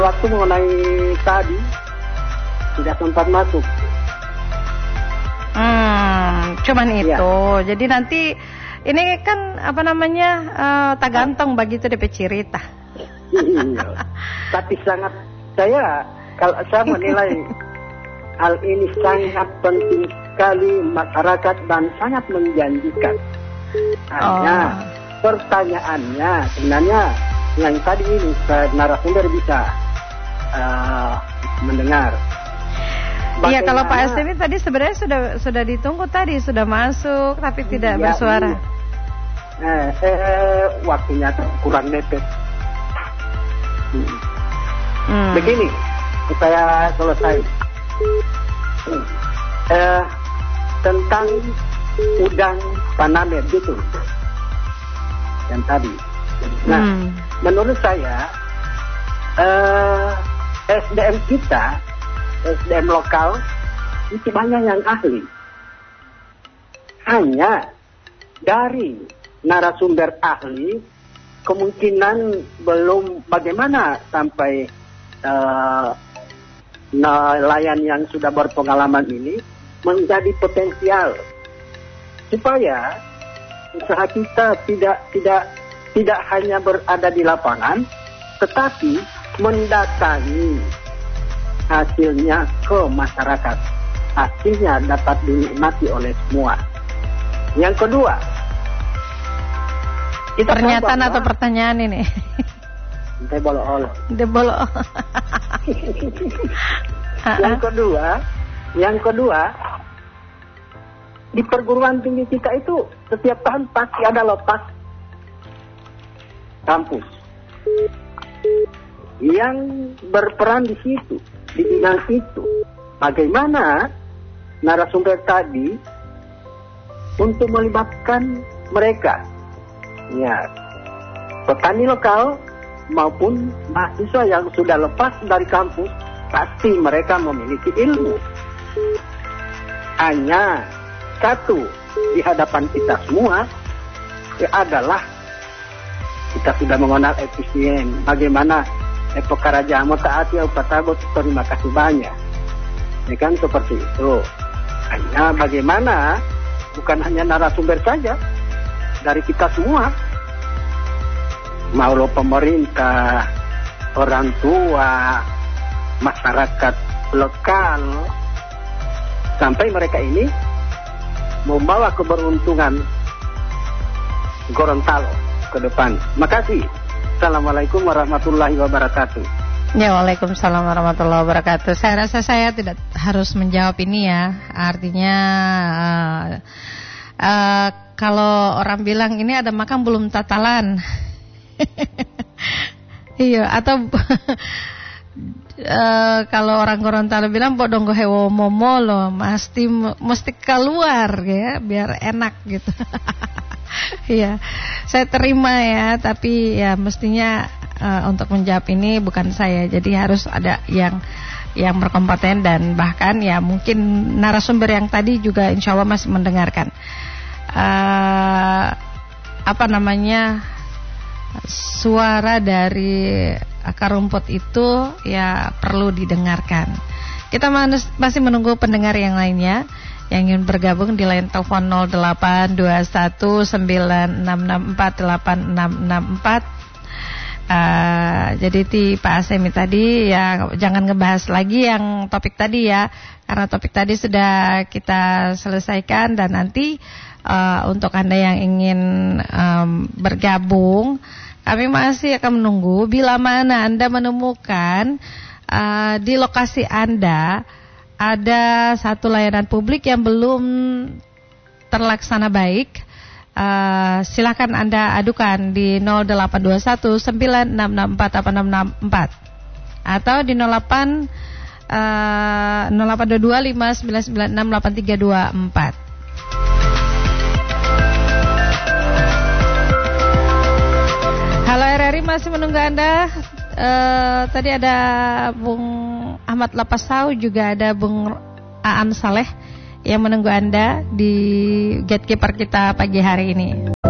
Waktu mengenai tadi tidak sempat masuk. Cuman Iya. itu. Jadi nanti ini kan tak ganteng begitu DP cerita. Iya. Tapi kalau saya menilai hal ini sangat penting sekali masyarakat dan sangat menjanjikan. Hanya pertanyaannya sebenarnya yang tadi ini narasumber bisa mendengar. Iya, kalau Pak Astemi tadi sebenarnya sudah ditunggu tadi, sudah masuk tapi tidak bersuara. Waktunya kurang mepet. Begini, saya selesai. Tentang udang Paname itu yang tadi. Nah, menurut saya SDM kita, SDM lokal itu banyak yang ahli. Hanya dari narasumber ahli kemungkinan belum bagaimana sampai nelayan yang sudah berpengalaman ini menjadi potensial supaya usaha kita tidak hanya berada di lapangan tetapi mendatangi hasilnya ke masyarakat, hasilnya dapat dinikmati oleh semua. Yang kedua, kita pernyataan atau pertanyaan ini? Debolo. Yang kedua, di perguruan tinggi kita itu setiap tahun pasti ada lepas kampus yang berperan di situ, di bidang itu. Bagaimana narasumber tadi untuk melibatkan mereka, ya, petani lokal maupun mahasiswa yang sudah lepas dari kampus, pasti mereka memiliki ilmu. Hanya satu di hadapan kita semua adalah kita sudah mengenal efisien. Bagaimana pekerja mau taati upatabot, terima kasih banyak. Ya kan seperti itu. Hanya bagaimana bukan hanya narasumber saja dari kita semua, mau lo pemerintah, orang tua, masyarakat lokal, sampai mereka ini membawa keberuntungan Gorontalo ke depan. Makasih. Assalamualaikum warahmatullahi wabarakatuh. Ya, waalaikumsalam warahmatullahi wabarakatuh. Saya rasa saya tidak harus menjawab ini ya. Artinya kalau orang bilang ini ada makam belum tatalan. Iya, atau kalau orang Gorontalo bilang bodonggo hewo momo loh, mesti keluar ya biar enak gitu. Iya, saya terima ya, tapi ya mestinya untuk menjawab ini bukan saya, jadi harus ada yang berkompeten dan bahkan ya mungkin narasumber yang tadi juga insya Allah masih mendengarkan. Suara dari akar rumput itu ya perlu didengarkan. Kita masih menunggu pendengar yang lainnya yang ingin bergabung di line telepon 0821948664. Jadi Pak Astemi tadi ya jangan ngebahas lagi yang topik tadi ya, karena topik tadi sudah kita selesaikan. Dan nanti untuk Anda yang ingin bergabung, kami masih akan menunggu bila mana Anda menemukan di lokasi Anda ada satu layanan publik yang belum terlaksana baik. Silakan Anda adukan di 0821 9664 8664 atau di 0822 5996 8324. Halo RRI, masih menunggu Anda. Tadi ada Bung Ahmad Lapasau, juga ada Bung Aan Saleh yang menunggu Anda di gatekeeper kita pagi hari ini.